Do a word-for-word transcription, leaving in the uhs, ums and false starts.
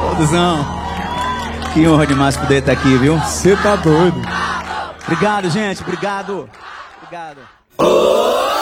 Duzão, que honra demais poder estar aqui, viu? Você tá doido. Obrigado, gente. Obrigado. Obrigado.